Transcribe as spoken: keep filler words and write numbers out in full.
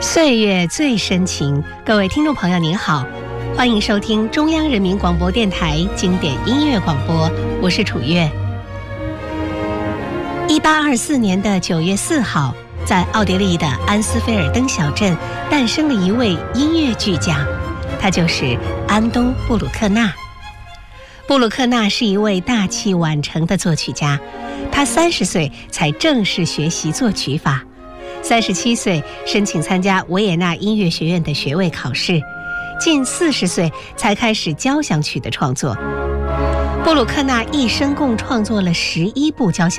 岁月最深情，各位听众朋友您好，欢迎收听中央人民广播电台经典音乐广播，我是楚月。一八二四年的九月四号，在奥地利的安斯菲尔登小镇诞生了一位音乐巨匠，他就是安东·布鲁克纳。布鲁克纳是一位大器晚成的作曲家，他三十岁才正式学习作曲法，三十七岁申请参加维也纳音乐学院的学位考试，近四十岁才开始交响曲的创作。布鲁克纳一生共创作了十一部交响